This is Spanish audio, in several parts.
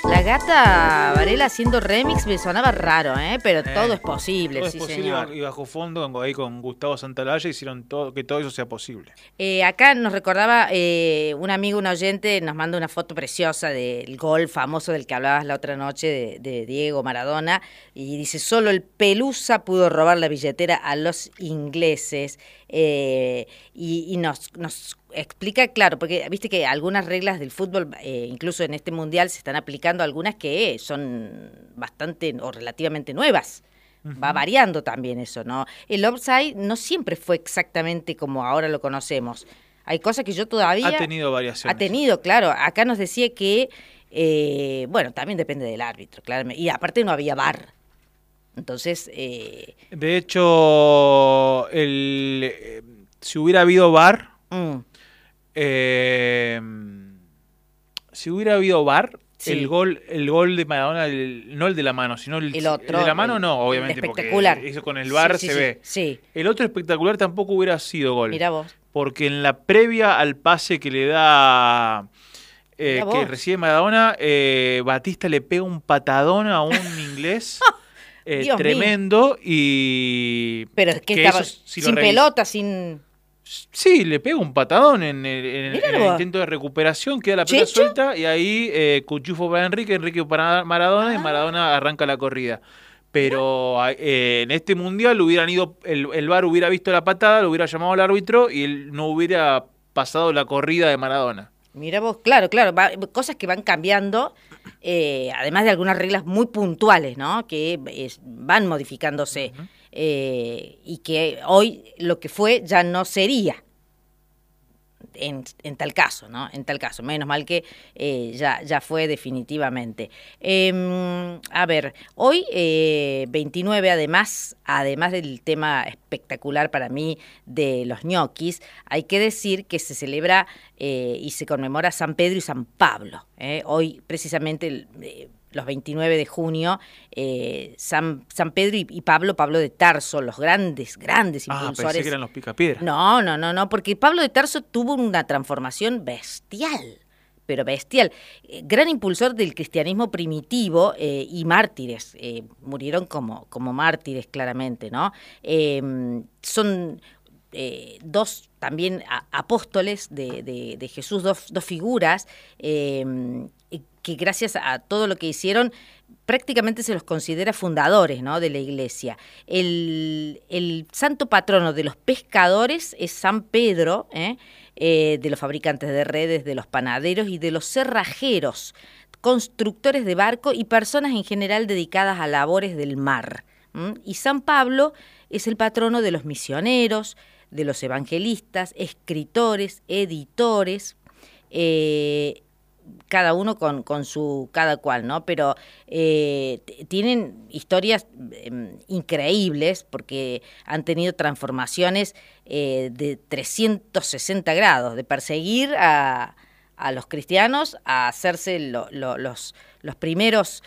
La gata Varela haciendo remix me sonaba raro, pero todo es posible, Todo sí, es posible, señor. y bajo fondo, ahí con Gustavo Santaolalla, hicieron todo, que todo eso sea posible. Acá nos recordaba un amigo, un oyente, nos manda una foto preciosa del gol famoso del que hablabas la otra noche de Diego Maradona, y dice, solo el Pelusa pudo robar la billetera a los ingleses, y nos explica, claro, porque viste que algunas reglas del fútbol, incluso en este mundial, se están aplicando algunas que son bastante o relativamente nuevas. Va variando también eso, ¿no? El offside no siempre fue exactamente como ahora lo conocemos. Hay cosas que yo todavía... Ha tenido variaciones. Ha tenido, claro. Acá nos decía que, también depende del árbitro, claramente. Y aparte no había VAR. Entonces... De hecho, si hubiera habido VAR... si hubiera habido VAR... Sí. El gol de Maradona, no el de la mano, sino el otro. El de la mano no, obviamente, porque eso con el VAR se ve. Sí. El otro espectacular tampoco hubiera sido gol. Mirá vos. Porque en la previa al pase que le da, que recibe Maradona, Batista le pega un patadón a un inglés tremendo y... Pero es que estaba eso, sin pelota, sin... Sí, le pega un patadón en el intento de recuperación, queda la pelota suelta y ahí Cuchufo para Enrique para Maradona y Maradona arranca la corrida. Pero en este mundial hubieran ido, el VAR hubiera visto la patada, lo hubiera llamado al árbitro y él no hubiera pasado la corrida de Maradona. Mira vos, claro, cosas que van cambiando, además de algunas reglas muy puntuales, ¿no? Que van modificándose. Y que hoy lo que fue ya no sería en tal caso, ¿no? En tal caso, menos mal que ya fue definitivamente. A ver, hoy 29, además del tema espectacular para mí de los ñoquis, hay que decir que se celebra y se conmemora San Pedro y San Pablo. Hoy precisamente... los 29 de junio, San Pedro y Pablo de Tarso, los grandes impulsores. Pensé que eran los Picapiedra. No, porque Pablo de Tarso tuvo una transformación bestial, pero bestial. Gran impulsor del cristianismo primitivo y mártires, murieron como mártires claramente, ¿no? Son... dos también apóstoles de Jesús, dos figuras que gracias a todo lo que hicieron prácticamente se los considera fundadores, ¿no?, de la iglesia. El santo patrono de los pescadores es San Pedro, de los fabricantes de redes, de los panaderos y de los cerrajeros, constructores de barco y personas en general dedicadas a labores del mar. Y San Pablo es el patrono de los misioneros, de los evangelistas, escritores, editores, cada uno con su cada cual, ¿no? Pero tienen historias increíbles porque han tenido transformaciones de 360 grados, de perseguir a los cristianos a hacerse los primeros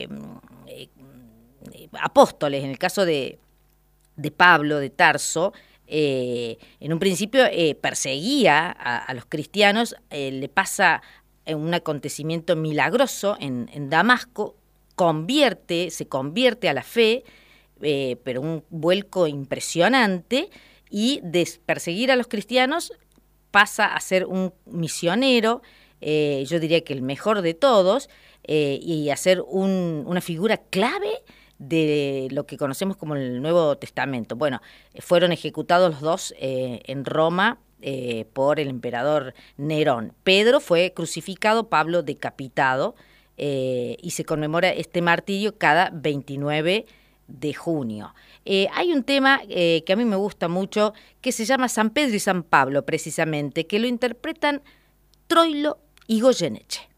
apóstoles. En el caso de Pablo de Tarso, en un principio perseguía a los cristianos, le pasa un acontecimiento milagroso en Damasco, se convierte a la fe, pero un vuelco impresionante, y de perseguir a los cristianos pasa a ser un misionero, yo diría que el mejor de todos, y a ser una figura clave de lo que conocemos como el Nuevo Testamento. Bueno, fueron ejecutados los dos en Roma por el emperador Nerón. Pedro fue crucificado, Pablo decapitado, y se conmemora este martirio cada 29 de junio. Hay un tema que a mí me gusta mucho, que se llama San Pedro y San Pablo, precisamente, que lo interpretan Troilo y Goyeneche.